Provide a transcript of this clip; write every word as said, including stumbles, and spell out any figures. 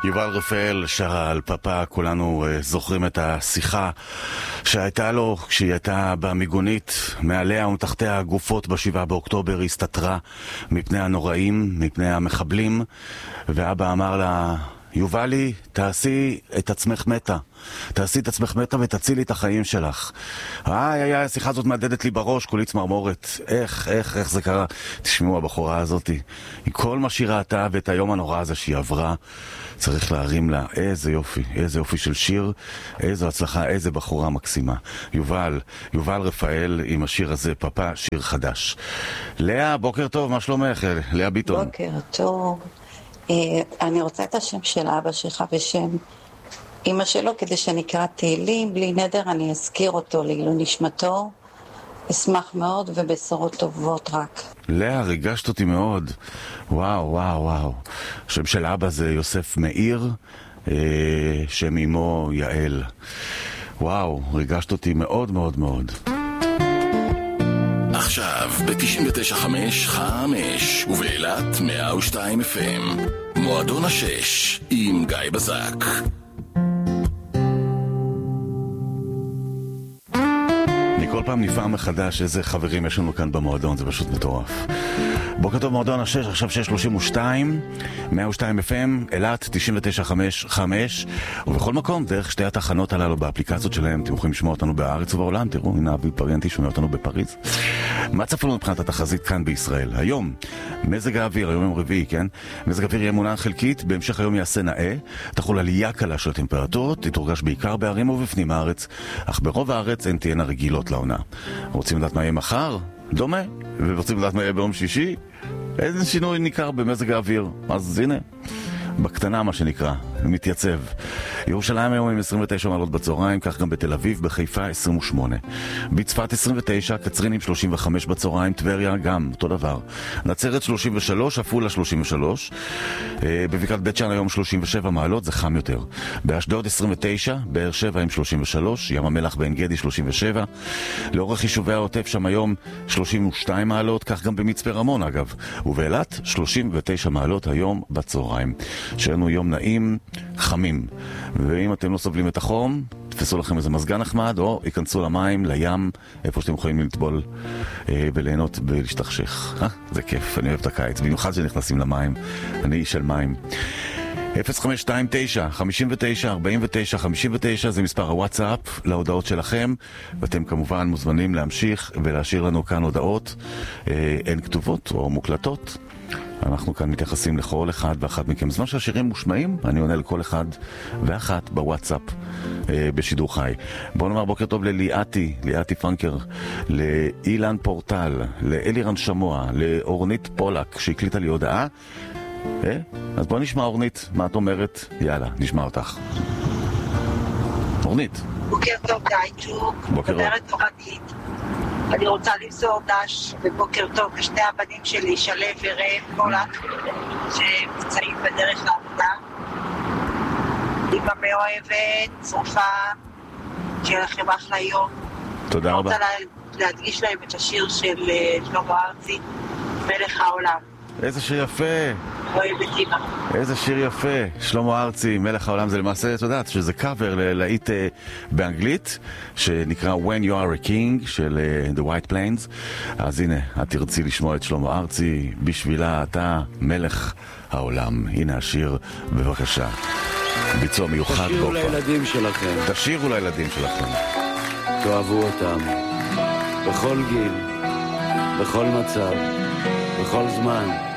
יובל רפאל שרה על פאפה, כולנו uh, זוכרים את השיחה שהייתה לו כשהיא הייתה במיגונית, מעליה ומתחתיה הגופות בשבעה באוקטובר, היא הסתתרה מפני הנוראים, מפני המחבלים, ואבא אמר לה, יובלי, תעשי את עצמך מתה. תעשי את עצמך מתה ותצילי את החיים שלך. איי, איי, איי, השיחה הזאת מעדדת לי בראש, כולי צמרמורת. איך, איך, איך זה קרה? תשמעו, הבחורה הזאת, היא כל מה שהיא ראתה ואת היום הנורא הזה שהיא עברה, צריך להרים לה. איזה יופי, איזה יופי של שיר, איזו הצלחה, איזה בחורה מקסימה. יובל, יובל רפאל עם השיר הזה, פאפה, שיר חדש. לאה, בוקר טוב, מה שלומך? לאה ביטון. בוקר טוב. אני רוצה את השם של אבא שלך ושם אמא שלו, כדי שנקרא תהילים, בלי נדר אני אזכיר אותו לעילוי נשמתו. אשמח מאוד ובשורות טובות רק. לאה, ריגשת אותי מאוד. וואו, וואו, וואו. השם של אבא זה יוסף מאיר, שם אמו יעל. וואו, ריגשת אותי מאוד מאוד מאוד. עכשיו ב-תשעים ותשע חמש חמש ובאילת מאה ושתיים אף אם מועדון השש עם גיא בזק. אני כל פעם נפעם מחדש איזה חברים יש לנו כאן במועדון, זה פשוט מטורף. בוקר טוב, מועדון השש, עכשיו שש שלושים ושתיים, מאה ושתיים אף אם, אילת, תשעים ותשע חמש חמש, ובכל מקום, דרך שתי התחנות הללו באפליקציות שלהם, אתם יכולים לשמוע אותנו בארץ ובעולם. תראו, הנה אבי פריאנטי שומע אותנו בפריז. מה צפו לנו מבחינת התחזית כאן בישראל? היום, מזג האוויר, היום יום רביעי, כן? מזג האוויר יהיה מעונן חלקית, בהמשך היום יעשה נאה, תחול עלייה קלה של הטמפרטורות, תתורגש בעיקר בערים ובפנים הארץ, אך ברוב הארץ הן תהיינה רגילות לעונה. רוצים לדעת מה יהיה מחר? דומה. ורוצים לדעת מה יהיה ביום שישי? איזה שינוי ניכר במזג האוויר? אז הנה, בקטנה מה שנקרא, מתייצב. ירושלים היום עם עשרים ותשע מעלות בצהריים, כך גם בתל אביב, בחיפה עשרים ושמונה. בצפת עשרים ותשע, קצרין עם שלושים וחמש בצהריים, טבריה גם, אותו דבר. נצרת שלושים ושלוש, עפולה שלושים ושלוש. בבקעת בית שאן היום שלושים ושבע מעלות, זה חם יותר. באשדוד עשרים ותשע, באר שבע עם שלושים ושלוש, ים המלח בעין גדי שלושים ושבע. לאורך יישובי העוטף שם היום שלושים ושתיים מעלות, כך גם במצפה רמון אגב. ובאילת שלושים ותשע מעלות היום בצהריים. שלנו יום נעים, חמים. ואם אתם לא סובלים את החום, תפסו לכם איזה מזגן נחמד, או ייכנסו למים, לים, איפה שאתם יכולים לטבול אה, וליהנות ולהשתכשך. אה? זה כיף, אני אוהב את הקיץ, במיוחד שנכנסים למים. אני איש של מים. אפס חמש שתיים תשע חמש תשע ארבעים ותשע חמישים ותשע זה מספר הוואטסאפ להודעות שלכם, ואתם כמובן מוזמנים להמשיך ולהשאיר לנו כאן הודעות, אה, הן כתובות או מוקלטות. אנחנו כאן מתייחסים לכל אחד ואחת מכם. זמן שהשירים מושמעים, אני עונה לכל אחד ואחת בוואטסאפ אה, בשידור חי. בואו נאמר בוקר טוב לליאתי, ליאתי פרנקר, לאילן פורטל, לאלירן שמוע, לאורנית פולק שהקליטה לי הודעה. אה? אז בואו נשמע אורנית, מה את אומרת? יאללה, נשמע אותך. אורנית. בוקר טוב גייצ'וק, מדברת אורנית. אני רוצה למסור דש ובוקר טוב לשני הבנים שלי, שלב ורם פולק, שנמצאים בדרך לעבודה. אמא מאוהבת, צרופה, שיהיה לכם אחלה יום. תודה רבה. אני רוצה להדגיש להם את השיר של שלמה ארצי, מלך העולם. איזה שיר יפה. אוהבת אמא. איזה שיר יפה. שלמה ארצי, מלך העולם, זה למעשה, את יודעת, שזה קאבר ללהיט uh, באנגלית, שנקרא When You Are a King, של uh, The White Plains. אז הנה, את תרצי לשמוע את שלמה ארצי, בשבילה אתה מלך העולם. הנה השיר, בבקשה. ביצוע מיוחד. תשאירו לילדים שלכם. תשאירו לילדים שלכם. תאהבו אותם. בכל גיל, בכל מצב, בכל זמן.